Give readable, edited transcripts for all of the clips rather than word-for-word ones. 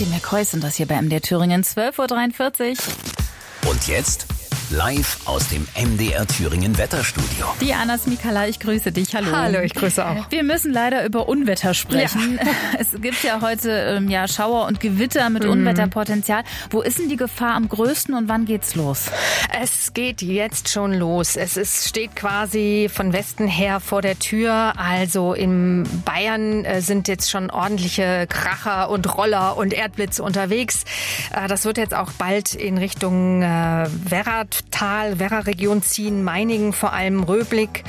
die McCoys und das hier bei MDR Thüringen, 12.43 Uhr. Und jetzt live aus dem MDR Thüringen Wetterstudio. Diana Smikala, ich grüße dich. Hallo. Hallo, ich grüße auch. Wir müssen leider über Unwetter sprechen. Ja. Es gibt ja heute Schauer und Gewitter mit Unwetterpotenzial. Wo ist denn die Gefahr am größten und wann geht's los? Es geht jetzt schon los. Steht quasi von Westen her vor der Tür. Also in Bayern sind jetzt schon ordentliche Kracher und Roller und Erdblitze unterwegs. Das wird jetzt auch bald in Richtung Werra-Region ziehen, Meiningen vor allem, Röhnblick,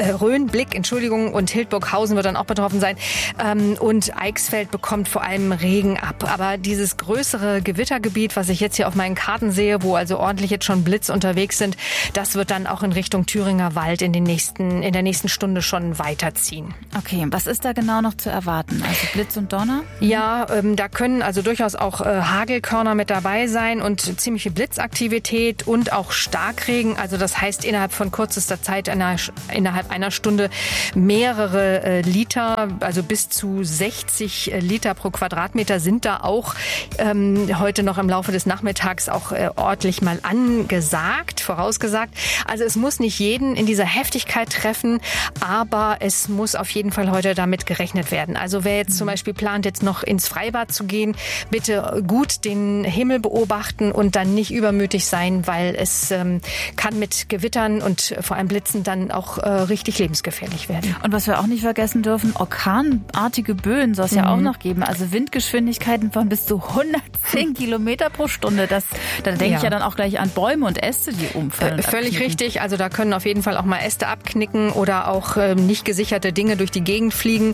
und Hildburghausen wird dann auch betroffen sein. Und Eichsfeld bekommt vor allem Regen ab. Aber dieses größere Gewittergebiet, was ich jetzt hier auf meinen Karten sehe, wo also ordentlich jetzt schon Blitz unterwegs sind, das wird dann auch in Richtung Thüringer Wald in der nächsten Stunde schon weiterziehen. Okay, was ist da genau noch zu erwarten? Also Blitz und Donner? Ja, da können also durchaus auch Hagelkörner mit dabei sein und ziemliche Blitzaktivität und auch Starkregen. Also das heißt innerhalb von kürzester Zeit, innerhalb einer Stunde mehrere Liter, also bis zu 60 Liter pro Quadratmeter sind da auch heute noch im Laufe des Nachmittags auch ordentlich mal vorausgesagt. Also es muss nicht jeden in dieser Heftigkeit treffen, aber es muss auf jeden Fall heute damit gerechnet werden. Also wer jetzt zum Beispiel plant, jetzt noch ins Freibad zu gehen, bitte gut den Himmel beobachten und dann nicht übermütig sein, weil es kann mit Gewittern und vor allem Blitzen dann auch richtig lebensgefährlich werden. Und was wir auch nicht vergessen dürfen, orkanartige Böen soll es ja auch noch geben. Also Windgeschwindigkeiten von bis zu 110 Kilometer pro Stunde. Da denke ich ja dann auch gleich an Bäume und Äste, die umfallen. Völlig richtig. Also da können auf jeden Fall auch mal Äste abknicken oder auch nicht gesicherte Dinge durch die Gegend fliegen.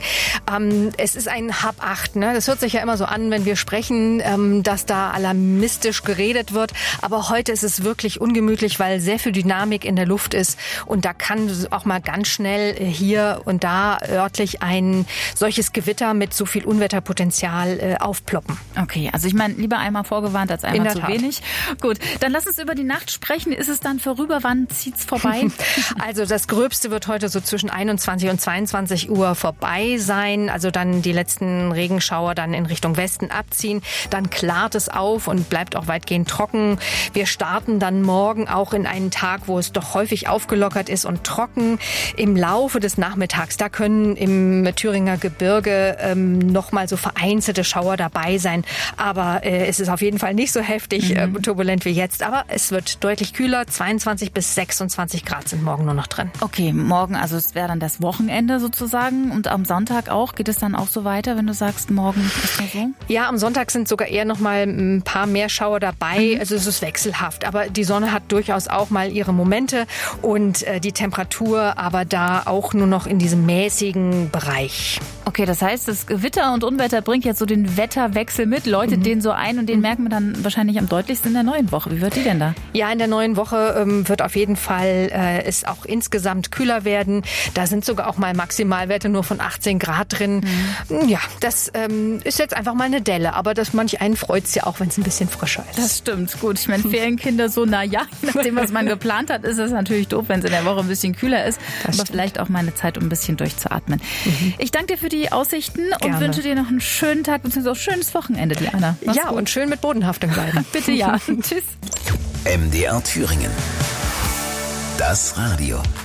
Es ist ein Hab-Acht. Ne? Das hört sich ja immer so an, wenn wir sprechen, dass da alarmistisch geredet wird. Aber heute ist es wirklich ungemütlich, weil sehr viel Dynamik in der Luft ist. Und da kann auch mal ganz schnell hier und da örtlich ein solches Gewitter mit so viel Unwetterpotenzial aufploppen. Okay, also ich meine, lieber einmal vorgewarnt als einmal zu wenig. Gut, dann lass uns über die Nacht sprechen. Ist es dann vorüber? Wann zieht's vorbei? Also das Gröbste wird heute so zwischen 21 und 22 Uhr vorbei sein. Also dann die letzten Regenschauer dann in Richtung Westen abziehen. Dann klart es auf und bleibt auch weitgehend trocken. Wir starten dann morgen auch in einen Tag, wo es doch häufig aufgelockert ist und trocken. Im Laufe des Nachmittags, da können im Thüringer Gebirge noch mal so vereinzelte Schauer dabei sein. Aber es ist auf jeden Fall nicht so heftig turbulent wie jetzt. Aber es wird deutlich kühler. 22 bis 26 Grad sind morgen nur noch drin. Okay, morgen, also es wäre dann das Wochenende sozusagen. Und am Sonntag auch? Geht es dann auch so weiter, wenn du sagst, morgen ist das so? Ja, am Sonntag sind sogar eher noch mal ein paar mehr Schauer dabei. Also es ist wechselhaft. Aber die Sonne hat durchaus auch mal ihre Momente und die Temperatur aber da auch nur noch in diesem mäßigen Bereich. Okay, das heißt, das Gewitter und Unwetter bringt jetzt so den Wetterwechsel mit, läutet den so ein und den merken wir dann wahrscheinlich am deutlichsten in der neuen Woche. Wie wird die denn da? Ja, in der neuen Woche wird auf jeden Fall es auch insgesamt kühler werden. Da sind sogar auch mal Maximalwerte nur von 18 Grad drin. Ja, das ist jetzt einfach mal eine Delle, aber manch einen freut es ja auch, wenn es ein bisschen frischer ist. Das stimmt, gut. Ich meine, Ferienkinder so, nachdem, was man geplant hat, ist es natürlich doof, wenn es in der Woche ein bisschen kühler ist. Aber vielleicht auch mal eine Zeit, um ein bisschen durchzuatmen. Ich danke dir für die Aussichten und wünsche dir noch einen schönen Tag bzw. auch schönes Wochenende, Diana. Ja, und schön mit Bodenhaftung bleiben. Bitte ja. Tschüss. MDR Thüringen. Das Radio.